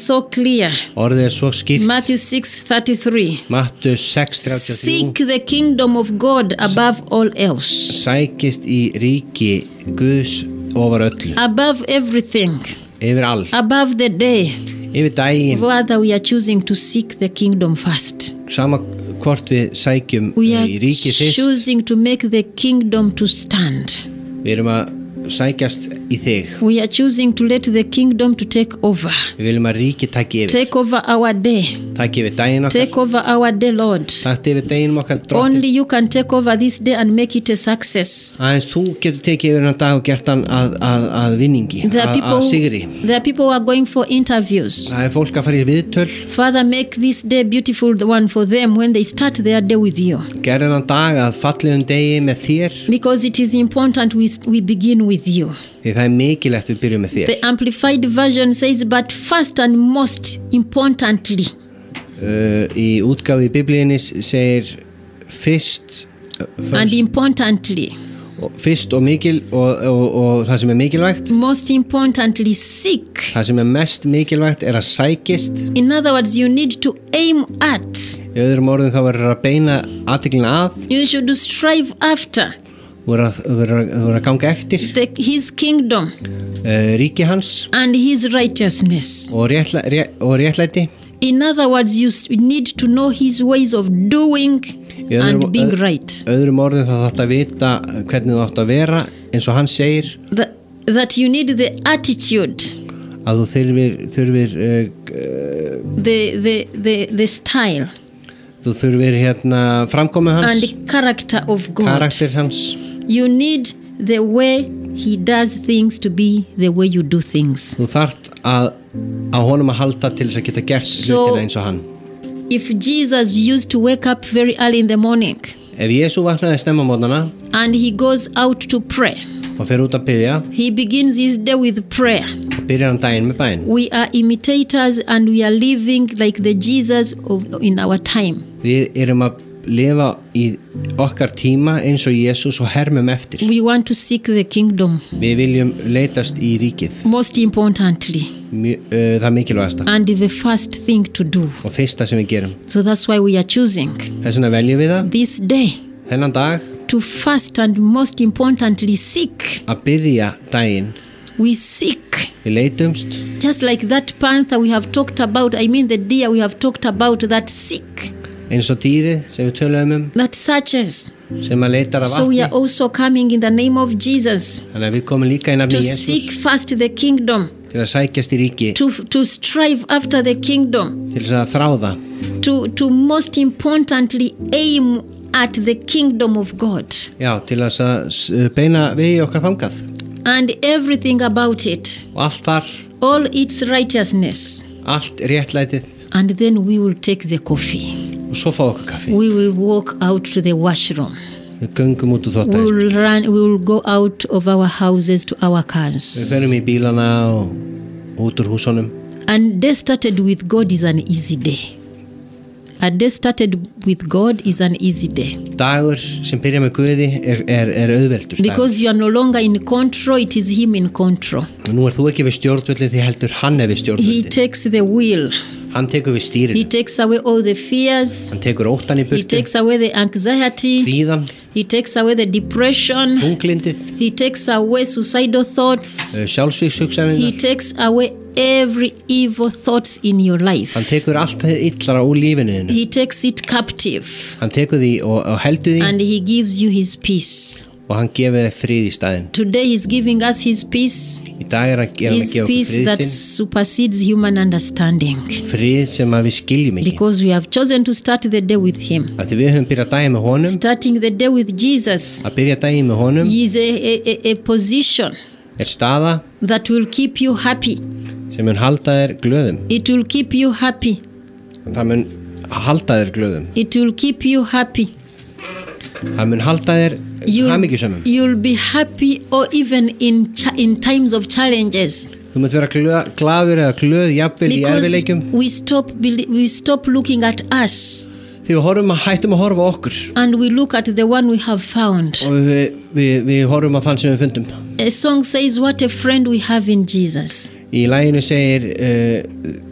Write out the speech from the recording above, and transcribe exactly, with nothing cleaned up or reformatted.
so clear. Orðið er svo skýrt. Matthew six thirty-three. Mattheus sex þrjátíu og þrjú. Seek the kingdom of God above all else. Sækist í ríki Guðs ofar öllu. Above everything. Yfir allt. Above the day. Yfir daginn. Rather, we are choosing to seek the kingdom first. Sama hvort við sækjum We are í ríki fyrst. choosing to make the kingdom to stand. Við erum að sækjast í þig. We are choosing to let the kingdom to take over. Við viljum að ríki taki yfir. Take over our day. Taki yfir daginn okkar. Take over our day, Lord. Taki yfir daginum okkar, Drottinn. Only you can take over this day and make it a success. Aðeins þú getur tekið yfir hann dag og gert hann að, að, að vinningi, There are að, people, að sigri. there are people who are going for interviews. Það er fólk að fara í viðtöl. Father, make this day beautiful the one for them when they start their day with you. Gerðu hann dag að fallegum degi með þér. Because it is important we, we begin with you. Því það er mikilvægt við byrjum með þér. The Amplified Version says, but first and most importantly. Uh, í útgáfu í Biblíunni segir fyrst, first, And importantly. og, fyrst og mikil og, og, og það sem er mikilvægt. Most importantly, seek. Það sem er mest mikilvægt er að sækist. In other words, you need to aim at. Í öðrum orðum þá verður að beina athyglinni að. You should strive after. Þú verður að, að, að, að ganga eftir the, his kingdom uh, ríki hans and his righteousness. og, réttla, ré, og réttlæti. In other words, you need to know his ways of doing öðrum, and being öð, right. Öðrum orðum þá þarf að vita hvernig þú átt að vera, eins og hann segir that, that you need the attitude, að þú þurfir, þurfir uh, the, the, the, the style þú þurfir hérna framkomið hans, and character of God. karakter hans. You need the way he does things to be the way you do things. Þú þarft að á honum að halda til þess að geta gert So, hlutina eins og hann. If Jesus used to wake up very early in the morning Ef Jesú vaknaði snemma á morgnana and he goes out to pray, og fer út að biðja, he begins his day with prayer. og byrjar hann daginn með bæn. We are imitators and we are living like the Jesus of in our time. Við erum að lifa í okkar tíma eins og Jesús og hermum eftir. We want to seek the kingdom. Við viljum leitast í ríkið. Most importantly. Mjö, uh, það mikilvægasta. And the first thing to do. Og fyrsta sem við gerum. So that's why we are choosing. Þess vegna veljum við það. This day. Þennan dag. To first and most importantly seek. Að byrja daginn. We seek. Við leitumst. Just like that panther we have talked about, I mean the deer we have talked about, that seek. Eins og dýrið sem við töluðum um. That searches. Sem að leitar af vatni. So we are also coming in the name of Jesus. Þannig að við komum líka í nafni To Jesús. seek first the kingdom. Til að sækjast í ríki. To, to strive after the kingdom. Til þess að þráða. To, to most importantly aim at the kingdom of God. Já, til þess að beina við okkar þangað. And everything about it. Og allt þar. All its righteousness. Allt réttlætið. And then we will take the coffee. Og svo fá okkur kaffi. We will walk out to the washroom. Við göngum út úr We þvottahús. will run, we will go out of our houses to our cars. Við ferum í bílana og út úr húsunum. And day started with God is an easy day. A day started with God is an easy day. Dagur sem byrja með Guði er, er, er auðveldur dagur. Because you are no longer in control, it is him in control. Og nú er þú ekki við stjórnvöldi því heldur hann er við He stjórnvöldi. takes the wheel. Hann tekur við He stýrinu. takes away all the fears. Hann tekur óttan í He burtu. takes away the anxiety. Kvíðan, He takes away the depression. þunglindið, He takes away suicidal thoughts. He sjálfsvíkshugsanirnar. takes away every evil thoughts in your life. Hann tekur allt það illara úr lífinu þínu. He takes it captive. Hann tekur því og, og heldur því And he gives you his peace. og hann gefur þér frið í staðinn. Today he's giving us his peace. Í dag er hann er hann að His gefa okkur peace frið that sinn. supersedes human understanding. Frið sem að við skiljum ekki. Because we have chosen to start the day with him. Af því við höfum byrjað daginn með honum. Starting the day with Jesus Að byrja daginn með honum is a, a, a- a position er staða that will keep you happy. sem mun halda þér glöðum. It will keep you happy. Það mun halda þér glöðum. It will keep you happy. Það mun halda þér You'll, hamingjusömmum. you'll be happy or even in, cha- in times of challenges. Þú munt vera glö, glaður eða glöð jafnvel í Because erfiðleikum. we stop, belie- we stop looking at us Því við horfum að hættum að horfa á okkur and we look at the one we have found. og við, við, við horfum að þann sem við fundum. A song says, what a friend we have in Jesus. Í laginu segir uh,